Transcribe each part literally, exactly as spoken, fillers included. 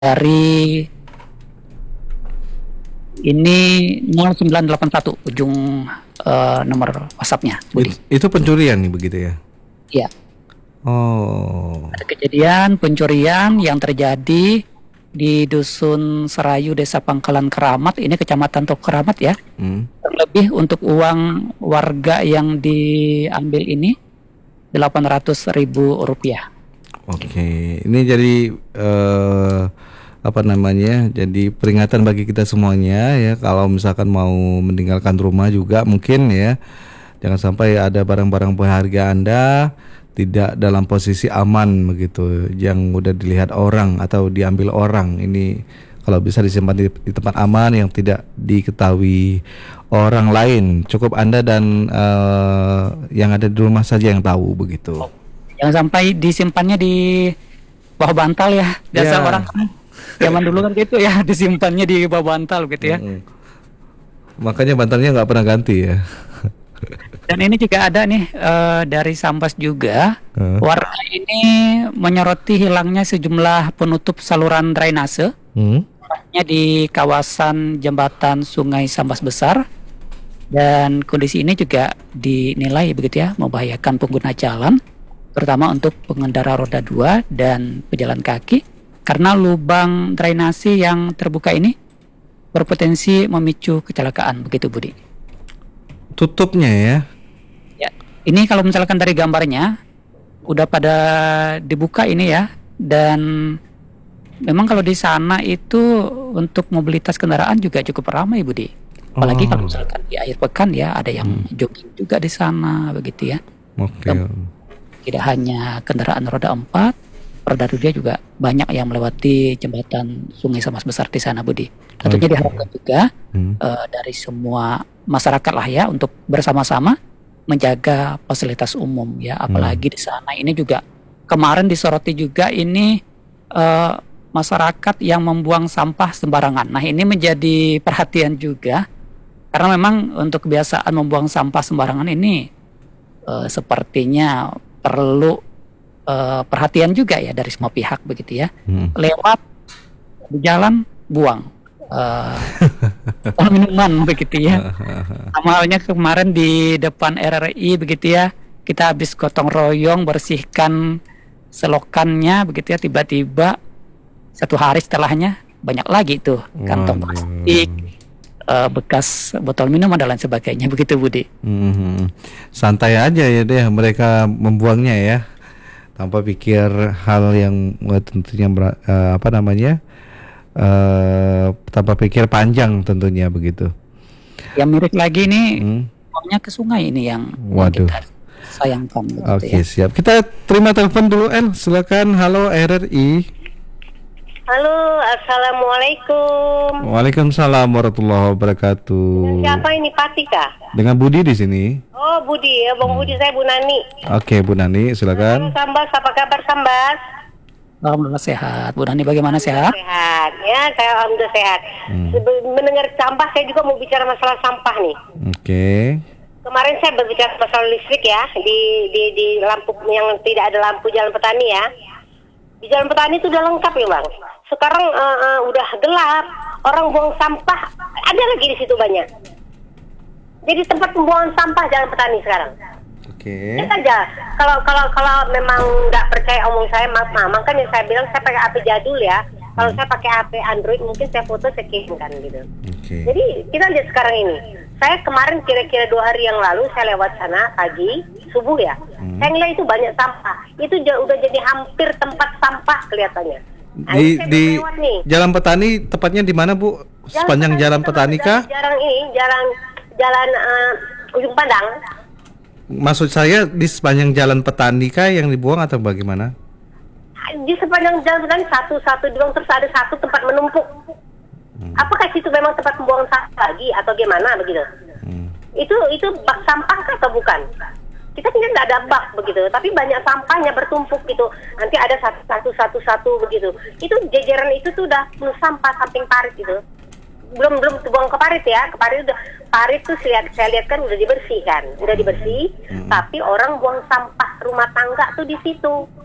dari ini nol sembilan delapan satu ujung uh, nomor WhatsApp-nya, Budi. It, itu pencurian nih begitu ya? Iya. Oh. Ada kejadian pencurian yang terjadi di Dusun Serayu, Desa Pangkalan Keramat, ini Kecamatan Tok Keramat ya. Hmm. Terlebih untuk uang warga yang diambil ini delapan ratus ribu rupiah. Oke, ini jadi uh, apa namanya? Jadi peringatan bagi kita semuanya ya, kalau misalkan mau meninggalkan rumah juga mungkin ya, jangan sampai ada barang-barang berharga Anda tidak dalam posisi aman begitu, yang udah dilihat orang atau diambil orang. Ini kalau bisa disimpan di, di tempat aman yang tidak diketahui orang lain. Cukup Anda dan uh, yang ada di rumah saja yang tahu begitu. Jangan sampai disimpannya di bawah bantal ya. Biasa Ya. orang kan zaman dulu kan gitu ya, disimpannya di bawah bantal gitu ya. Mm-hmm. Makanya bantalnya nggak pernah ganti ya. Dan ini juga ada nih uh, dari Sambas juga. Uh. Warga ini menyoroti hilangnya sejumlah penutup saluran drainase Hmm. di kawasan jembatan Sungai Sambas Besar. Dan kondisi ini juga dinilai begitu ya, membahayakan pengguna jalan, terutama untuk pengendara roda dua dan pejalan kaki, karena lubang drainase yang terbuka ini berpotensi memicu kecelakaan, begitu Budi. Tutupnya ya. Ya, ini kalau misalkan dari gambarnya udah pada dibuka ini ya, dan memang kalau di sana itu untuk mobilitas kendaraan juga cukup ramai Budi. Apalagi Oh. kalau misalkan di akhir pekan ya, ada yang Hmm. jogging juga di sana begitu ya. Oke. Tidak hanya kendaraan roda empat, roda dua juga banyak yang melewati jembatan Sungai Sambas Besar di sana Budi. Tentunya Oke. diharapkan juga Hmm. uh, dari semua masyarakat lah ya, untuk bersama-sama menjaga fasilitas umum ya, apalagi di sana ini juga kemarin disoroti juga ini uh, masyarakat yang membuang sampah sembarangan. Nah, ini menjadi perhatian juga karena memang untuk kebiasaan membuang sampah sembarangan ini uh, sepertinya perlu uh, perhatian juga ya dari semua pihak begitu ya. Hmm. Lewat di jalan buang uh, minuman begitu ya. Sama halnya kemarin di depan R R I begitu ya, kita habis gotong royong bersihkan selokannya begitu ya, tiba-tiba satu hari setelahnya banyak lagi tuh kantong Waduh. plastik, uh, bekas botol minuman dan lain sebagainya begitu Budi. Hmm. Santai aja ya deh mereka membuangnya ya, tanpa pikir hal yang wah, tentunya ber- uh, apa namanya uh, tanpa pikir panjang tentunya begitu. Yang mirip lagi nih Hmm. buangnya ke sungai ini yang Waduh. kita sayangkan begitu Oke, ya. siap. Kita terima telepon dulu El, silakan. Halo R R I. Halo, assalamualaikum. Waalaikumsalam warahmatullahi wabarakatuh. Siapa ini, Pati kah? Dengan Budi di sini. Oh, Budi ya, Bang Budi, saya Bu Nani. Oke, Bu Nani, Halo silakan. Sambas, apa kabar Sambas? Alhamdulillah sehat. Bu Nani bagaimana, sehat? Sehat, ya, saya alhamdulillah sehat. Sebe- Mendengar sampah, saya juga mau bicara masalah sampah nih. Oke. Kemarin saya berbicara masalah listrik ya, di di di lampu yang tidak ada lampu Jalan Petani ya. Di Jalan Petani itu udah lengkap ya Bang. Sekarang eh, eh, udah gelap, orang buang sampah ada lagi di situ banyak. Jadi tempat pembuangan sampah Jalan Petani sekarang. Oke. Ya saja. Kalau kalau kalau memang nggak percaya omong saya, maaf, nah, makanya saya bilang saya pakai H P jadul ya. Kalau saya pakai H P Android mungkin saya foto saya kirimkan gitu. Oke. Jadi kita lihat sekarang ini. Saya kemarin kira-kira dua hari yang lalu saya lewat sana pagi subuh ya. Hmm. Saya ngeliat itu banyak sampah. Itu j- udah jadi hampir tempat sampah kelihatannya. Nah, Di ini saya di baru lewat nih. Jalan Petani tepatnya di mana, Bu? Sepanjang Jalan Petani kah? Jalan ini, jalan jalan eh, ujung Padang. Maksud saya di sepanjang Jalan Petani kah yang dibuang atau bagaimana? Di sepanjang jalan Petani satu-satu dibuang, terus ada satu tempat menumpuk. Apakah situ memang tempat pembuangan sampah lagi atau gimana begitu? Hmm. Itu itu bak sampah kah atau bukan? Kita tidak ada bak begitu, tapi banyak sampahnya bertumpuk gitu. Nanti ada satu satu satu satu begitu. Itu jajaran itu tuh udah penuh sampah samping parit itu. Belum belum buang ke parit ya, ke parit udah parit tuh saya, saya lihat kan udah dibersihkan, udah dibersih. Hmm. Tapi orang buang sampah rumah tangga tuh di situ.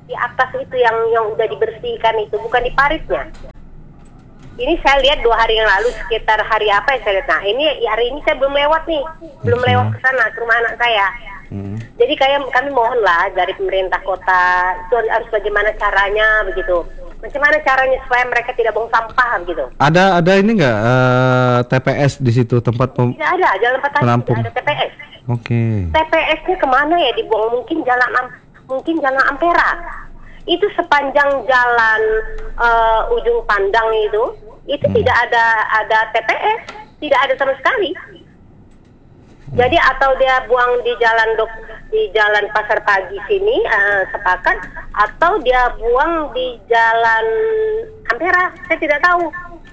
di atas itu yang yang udah dibersihkan itu, bukan di paritnya. Ini saya lihat dua hari yang lalu, sekitar hari apa ya saya lihat. Nah ini hari ini saya belum lewat nih, belum Okay. lewat ke sana ke rumah anak saya. Hmm. Jadi kayak kami mohonlah dari pemerintah kota itu harus bagaimana caranya begitu. Bagaimana caranya supaya mereka tidak buang sampah begitu. Ada ada ini enggak eh, T P S di situ tempat pem- Tidak ada, Jalan Petani Penampung. tidak ada T P S. Oke. T P S-nya kemana ya dibuang? Mungkin jalan Am- mungkin jalan Ampera. Itu sepanjang jalan eh, ujung pandang itu, itu Hmm. tidak ada ada T P S, tidak ada sama sekali. Jadi atau dia buang di jalan dok di jalan Pasar Pagi sini eh, sepakat, atau dia buang di jalan Ampera, saya tidak tahu.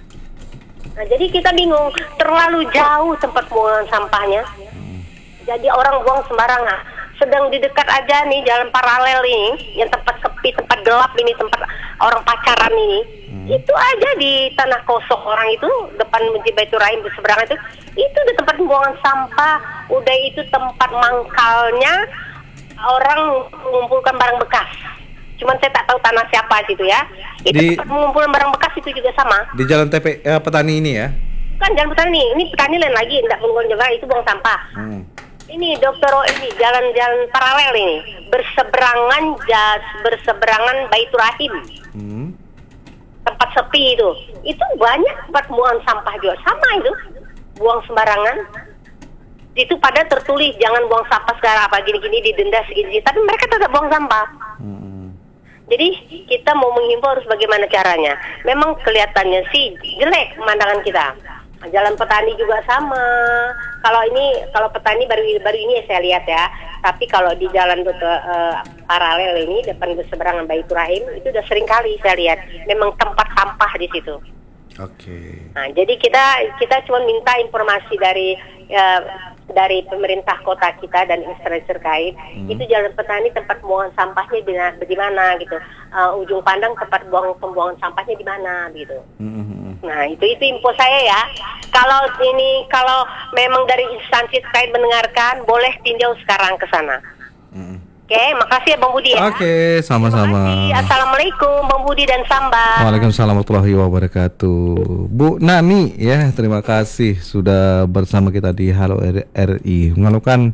Nah, jadi kita bingung, terlalu jauh tempat pembuangan sampahnya. Jadi orang buang sembarangan. Sedang di dekat aja nih jalan paralel ini, yang tempat sepi, tempat gelap ini, tempat orang pacaran ini. Hmm. Itu aja di tanah kosong orang itu, depan Masjid Baitur Rahim seberang itu, itu di tempat pembuangan sampah. Udah itu tempat mangkalnya orang mengumpulkan barang bekas. Cuman saya tak tahu tanah siapa situ ya. Itu Di- tempat mengumpulkan barang bekas itu juga sama. Di jalan T P eh, Petani ini ya. Kan jalan petani, ini petani lain lagi, tidak mengumpulkan juga itu buang sampah. Hmm. Ini dokter O ini jalan-jalan paralel ini berseberangan jas berseberangan Baitur Rahim, Hmm. tempat sepi itu. Itu banyak tempat buangan sampah juga sama itu, buang sembarangan. Itu pada tertulis jangan buang sampah sekarang apa gini-gini didenda segini, tapi mereka tetap buang sampah. Hmm. Jadi kita mau menghimbau harus bagaimana caranya. Memang kelihatannya sih jelek pemandangan kita. Jalan Petani juga sama. Kalau ini, kalau Petani baru baru ini saya lihat ya. Tapi kalau di jalan ke uh, paralel ini depan berseberangan Baitur Rahim itu udah sering kali saya lihat. Memang tempat sampah di situ. Oke. Nah, jadi kita kita cuma minta informasi dari uh, dari pemerintah kota kita dan instansi terkait. Hmm. Itu Jalan Petani tempat pembuangan sampahnya di mana gitu. Uh, ujung pandang tempat buang pembuangan sampahnya di mana gitu. Hmm. Nah, itu itu info saya ya. Kalau ini kalau memang dari instansi terkait mendengarkan, boleh tinjau sekarang ke sana. Hmm. Oke, makasih ya Bang Budi ya. Oke, sama-sama. Terima kasih. Assalamualaikum Bang Budi dan Samba. Waalaikumsalam warahmatullahi wabarakatuh. Bu Nani ya, terima kasih sudah bersama kita di Halo R I. Mengeluhkan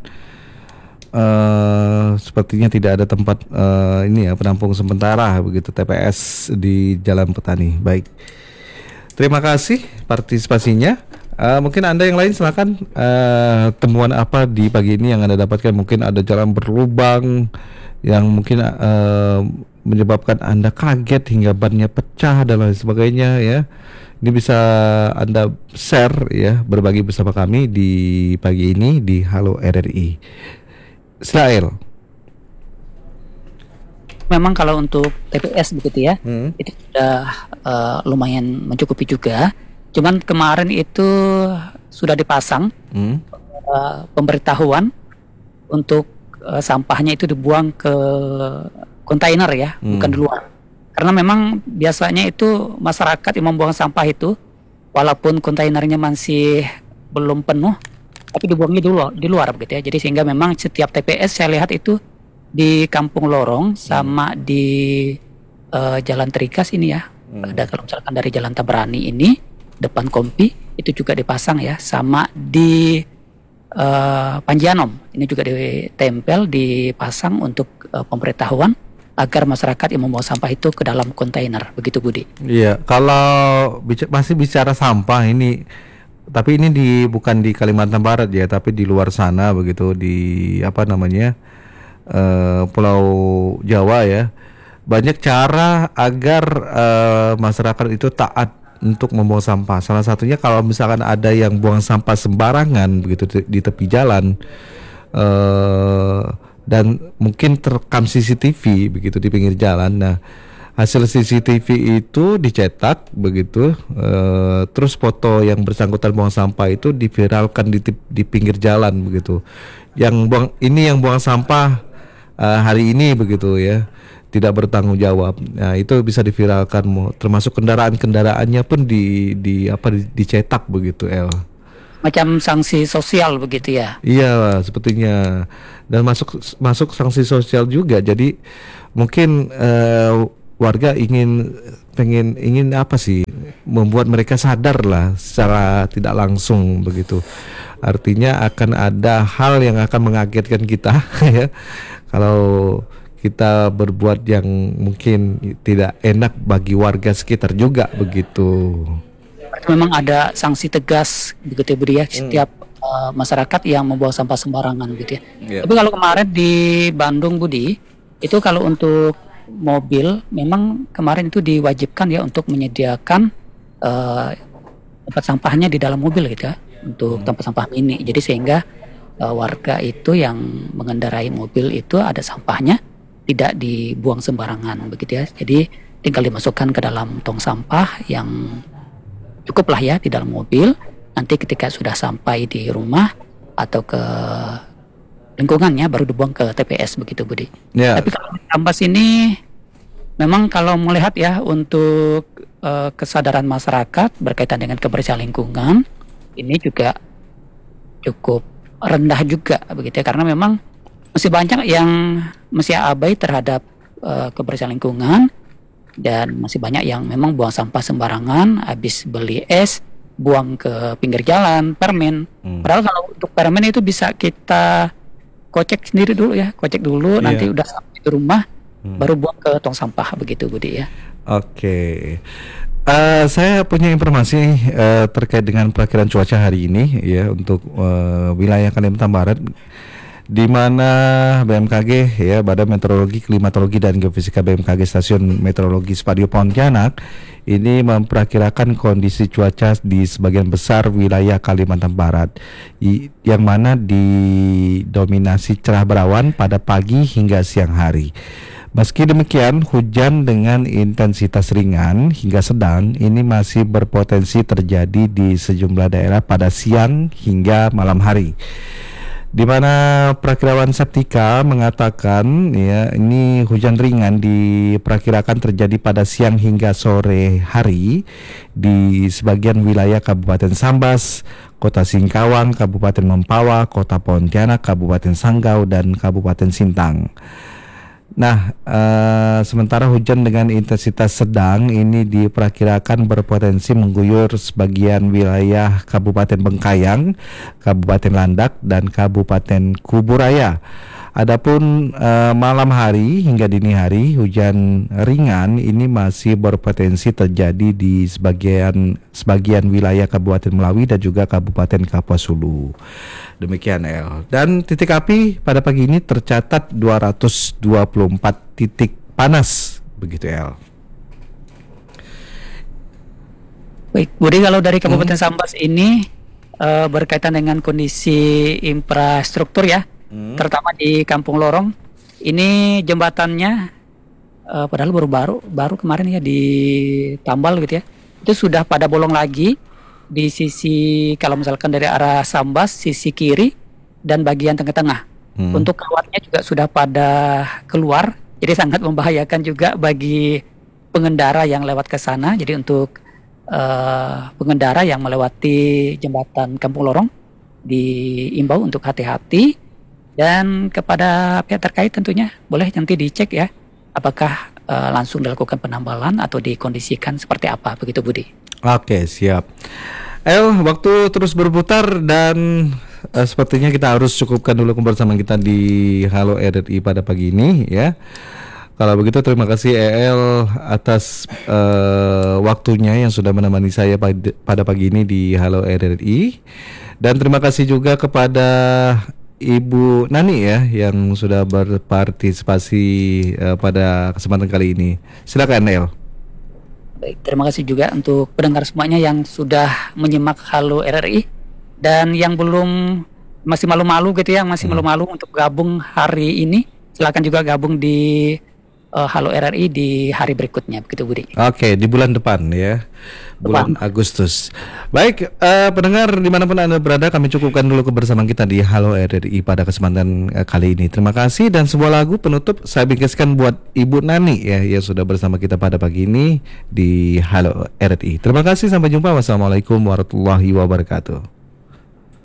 uh, sepertinya tidak ada tempat uh, ini ya penampung sementara begitu T P S di Jalan Petani. Baik. Terima kasih partisipasinya. Uh, mungkin Anda yang lain silakan uh, temuan apa di pagi ini yang Anda dapatkan. Mungkin ada jalan berlubang yang mungkin uh, menyebabkan Anda kaget hingga bannya pecah dan lain sebagainya ya. Ini bisa Anda share ya, berbagi bersama kami di pagi ini di Halo R R I. Israel. Memang kalau untuk T P S begitu ya, Hmm. itu sudah uh, lumayan mencukupi juga. Cuman kemarin itu sudah dipasang Hmm. uh, pemberitahuan untuk uh, sampahnya itu dibuang ke kontainer ya, Hmm. bukan di luar. Karena memang biasanya itu masyarakat yang membuang sampah itu, walaupun kontainernya masih belum penuh, tapi dibuangnya di luar, di luar begitu ya. Jadi sehingga memang setiap T P S saya lihat itu di Kampung Lorong sama di uh, Jalan Terikas ini ya. Hmm. Ada kalau misalkan dari Jalan Tabrani ini depan Kompi itu juga dipasang ya, sama di uh, Panjanom ini juga ditempel dipasang untuk uh, pemberitahuan agar masyarakat yang membawa sampah itu ke dalam kontainer begitu Budi. Iya, kalau bica- masih bicara sampah ini, tapi ini di bukan di Kalimantan Barat ya, tapi di luar sana begitu di apa namanya eh, Pulau Jawa ya. Banyak cara agar eh, masyarakat itu taat untuk membuang sampah. Salah satunya kalau misalkan ada yang buang sampah sembarangan begitu di, di tepi jalan. Eh, dan mungkin terekam C C T V begitu di pinggir jalan. Nah, hasil C C T V itu dicetak begitu, uh, terus foto yang bersangkutan buang sampah itu diviralkan di, di pinggir jalan begitu. Yang buang ini yang buang sampah uh, hari ini begitu ya, tidak bertanggung jawab. Nah, itu bisa diviralkan, termasuk kendaraan-kendaraannya pun di di apa di, dicetak begitu El. macam sanksi sosial begitu ya. Iya, sepertinya. Dan masuk masuk sanksi sosial juga. Jadi mungkin uh, warga ingin pengen ingin apa sih? Membuat mereka sadar lah secara tidak langsung begitu. Artinya akan ada hal yang akan mengagetkan kita ya. Kalau kita berbuat yang mungkin tidak enak bagi warga sekitar juga begitu. Memang ada sanksi tegas begitu ya Budi ya, setiap uh, masyarakat yang membuang sampah sembarangan gitu ya. Yeah. Tapi kalau kemarin di Bandung Budi, itu kalau untuk mobil memang kemarin itu diwajibkan ya untuk menyediakan uh, tempat sampahnya di dalam mobil gitu ya, untuk tempat sampah mini. Jadi sehingga uh, warga itu yang mengendarai mobil itu ada sampahnya tidak dibuang sembarangan begitu ya. Jadi tinggal dimasukkan ke dalam tong sampah yang cukup lah ya di dalam mobil. Nanti ketika sudah sampai di rumah atau ke lingkungannya baru dibuang ke T P S begitu Budi. Yeah. Tapi kalau di kampus ini memang kalau melihat ya untuk uh, kesadaran masyarakat berkaitan dengan kebersihan lingkungan ini juga cukup rendah juga begitu ya, karena memang masih banyak yang masih abai terhadap uh, kebersihan lingkungan. Dan masih banyak yang memang buang sampah sembarangan, habis beli es, buang ke pinggir jalan, permen. Hmm. Padahal kalau untuk permen itu bisa kita kocek sendiri dulu ya, kocek dulu, yeah. Nanti udah sampai di rumah, hmm. baru buang ke tong sampah begitu Budi ya. Oke, okay. uh, saya punya informasi uh, terkait dengan perakiran cuaca hari ini ya untuk uh, wilayah Kalimantan Barat, di mana B M K G ya, Badan Meteorologi, Klimatologi dan Geofisika B M K G Stasiun Meteorologi Spadio Pontianak ini memperkirakan kondisi cuaca di sebagian besar wilayah Kalimantan Barat i, yang mana didominasi cerah berawan pada pagi hingga siang hari. Meski demikian, hujan dengan intensitas ringan hingga sedang ini masih berpotensi terjadi di sejumlah daerah pada siang hingga malam hari. Di mana Prakirawan Septika mengatakan ya ini hujan ringan diperkirakan terjadi pada siang hingga sore hari di sebagian wilayah Kabupaten Sambas, Kota Singkawang, Kabupaten Mempawah, Kota Pontianak, Kabupaten Sanggau dan Kabupaten Sintang. Nah, uh, sementara hujan dengan intensitas sedang ini diperkirakan berpotensi mengguyur sebagian wilayah Kabupaten Bengkayang, Kabupaten Landak, dan Kabupaten Kuburaya. Adapun uh, malam hari hingga dini hari hujan ringan ini masih berpotensi terjadi di sebagian sebagian wilayah Kabupaten Melawi dan juga Kabupaten Kapuas Hulu. Demikian El. Dan titik api pada pagi ini tercatat dua ratus dua puluh empat titik panas begitu El. Baik, Budi, kalau dari Kabupaten hmm. Sambas ini uh, berkaitan dengan kondisi infrastruktur ya. Hmm. Terutama di Kampung Lorong ini jembatannya uh, padahal baru baru baru kemarin ya ditambal gitu ya, itu sudah pada bolong lagi di sisi kalau misalkan dari arah Sambas sisi kiri dan bagian tengah-tengah. Hmm. Untuk kawatnya juga sudah pada keluar, jadi sangat membahayakan juga bagi pengendara yang lewat ke sana. Jadi untuk uh, pengendara yang melewati jembatan Kampung Lorong diimbau untuk hati-hati. Dan kepada pihak terkait tentunya boleh nanti dicek ya, apakah uh, langsung dilakukan penambalan atau dikondisikan seperti apa begitu Budi. Oke, siap. El, waktu terus berputar dan uh, sepertinya kita harus cukupkan dulu kebersamaan kita di Halo R R I pada pagi ini ya. Kalau begitu terima kasih E L atas uh, waktunya yang sudah menemani saya pada pagi ini di Halo R R I. Dan terima kasih juga kepada Ibu Nani ya yang sudah berpartisipasi uh, pada kesempatan kali ini. Silakan El. Baik, terima kasih juga untuk pendengar semuanya yang sudah menyimak Halo R R I dan yang belum masih malu-malu gitu ya, masih hmm. malu-malu untuk gabung hari ini. Silakan juga gabung di uh, Halo R R I di hari berikutnya begitu Budi. Oke, di bulan depan ya. Bulan depan. Agustus. Baik, uh, pendengar dimanapun Anda berada, kami cukupkan dulu kebersamaan kita di Halo R R I pada kesempatan uh, kali ini. Terima kasih, dan sebuah lagu penutup saya bingkiskan buat Ibu Nani ya yang sudah bersama kita pada pagi ini di Halo R R I. Terima kasih, sampai jumpa. Wassalamualaikum warahmatullahi wabarakatuh.